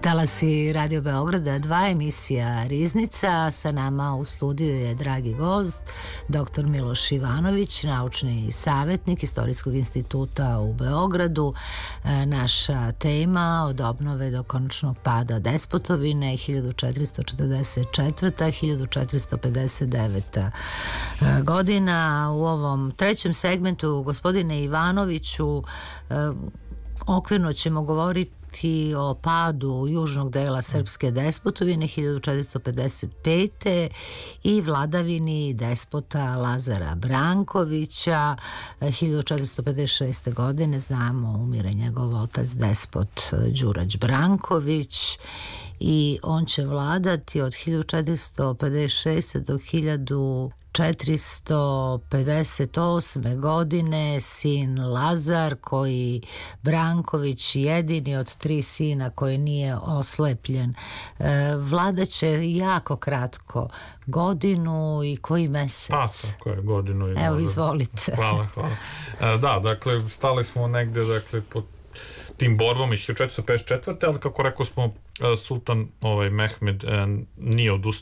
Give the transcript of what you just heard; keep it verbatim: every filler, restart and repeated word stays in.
Talasi Radio Beograda, dva emisija Riznica. Sa nama u studiju je dragi gost, doktor Miloš Ivanović, naučni savjetnik Istorijskog instituta u Beogradu. Naša tema od obnove do konačnog pada despotovine hiljadu četiristo četrdeset četvrta do hiljadu četiristo pedeset deveta godina. U ovom trećem segmentu, gospodine Ivanoviću, okvirno ćemo govoriti o padu južnog dela srpske despotovine hiljadu četiristo pedeset pete i vladavini despota Lazara Brankovića. hiljadu četiristo pedeset šeste. godine znamo umire njegov otac despot Đurađ Branković i on će vladati od hiljadu četiristo pedeset šeste. do hiljadu četiristo pedeset osme. godine. Sin Lazar, koji Branković, jedini od tri sina koji nije oslepljen, vladaće jako kratko, godinu i koji mesec. Pa, tako je, godinu i Evo, možda. Izvolite. Hvala, hvala. Da, dakle, stali smo negde, dakle, pod tim borbom iz hiljadu četiristo pedeset četvrte. ali kako rekao smo, sultan ovaj, Mehmed nije odustao